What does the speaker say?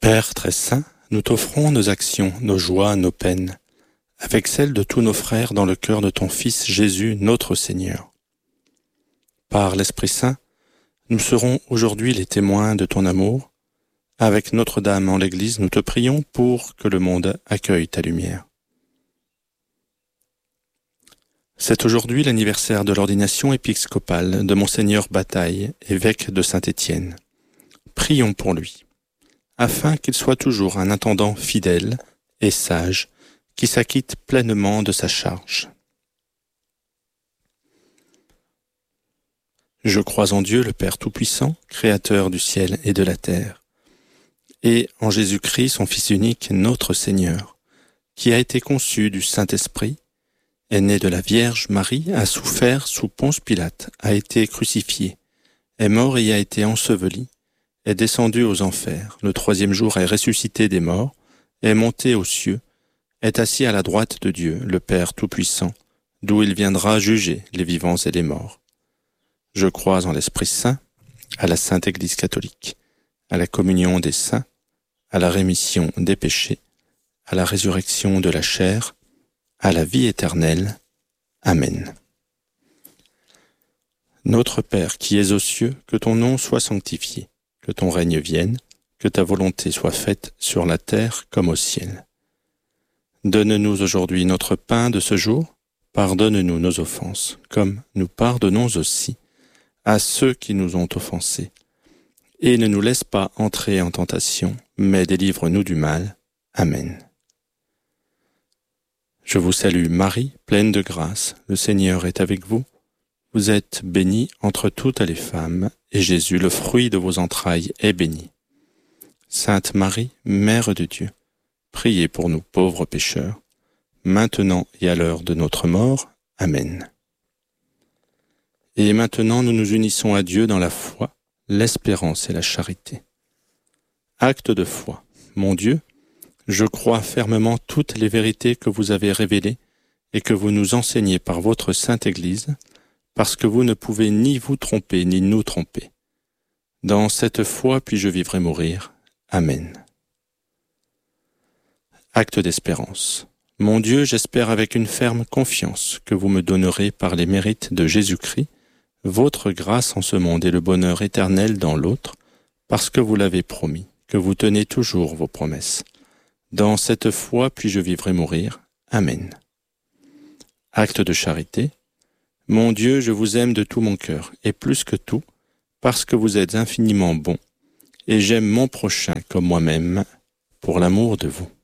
Père très saint, nous t'offrons nos actions, nos joies, nos peines, avec celles de tous nos frères dans le cœur de ton Fils Jésus, notre Seigneur. Par l'Esprit Saint, nous serons aujourd'hui les témoins de ton amour. Avec Notre-Dame en l'Église, nous te prions pour que le monde accueille ta lumière. C'est aujourd'hui l'anniversaire de l'ordination épiscopale de Monseigneur Bataille, évêque de Saint-Étienne. Prions pour lui, afin qu'il soit toujours un intendant fidèle et sage, qui s'acquitte pleinement de sa charge. Je crois en Dieu, le Père Tout-Puissant, Créateur du ciel et de la terre, et en Jésus-Christ, son Fils unique, notre Seigneur, qui a été conçu du Saint-Esprit, est né de la Vierge Marie, a souffert sous Ponce Pilate, a été crucifié, est mort et a été enseveli, est descendu aux enfers, le troisième jour est ressuscité des morts, est monté aux cieux, est assis à la droite de Dieu, le Père Tout-Puissant, d'où il viendra juger les vivants et les morts. Je crois en l'Esprit Saint, à la Sainte Église catholique, à la communion des saints, à la rémission des péchés, à la résurrection de la chair, à la vie éternelle. Amen. Notre Père qui es aux cieux, que ton nom soit sanctifié, que ton règne vienne, que ta volonté soit faite sur la terre comme au ciel. Donne-nous aujourd'hui notre pain de ce jour, pardonne-nous nos offenses, comme nous pardonnons aussi à ceux qui nous ont offensés. Et ne nous laisse pas entrer en tentation, mais délivre-nous du mal. Amen. Je vous salue Marie, pleine de grâce, le Seigneur est avec vous. Vous êtes bénie entre toutes les femmes, et Jésus, le fruit de vos entrailles, est béni. Sainte Marie, Mère de Dieu, priez pour nous pauvres pécheurs, maintenant et à l'heure de notre mort. Amen. Et maintenant nous nous unissons à Dieu dans la foi, l'espérance et la charité. Acte de foi. Mon Dieu, je crois fermement toutes les vérités que vous avez révélées et que vous nous enseignez par votre Sainte Église, parce que vous ne pouvez ni vous tromper ni nous tromper. Dans cette foi puis-je vivre et mourir. Amen. Acte d'espérance. Mon Dieu, j'espère avec une ferme confiance que vous me donnerez par les mérites de Jésus-Christ votre grâce en ce monde et le bonheur éternel dans l'autre, parce que vous l'avez promis, que vous tenez toujours vos promesses. Dans cette foi puis-je vivre et mourir. Amen. Acte de charité. Mon Dieu, je vous aime de tout mon cœur, et plus que tout, parce que vous êtes infiniment bon, et j'aime mon prochain comme moi-même, pour l'amour de vous.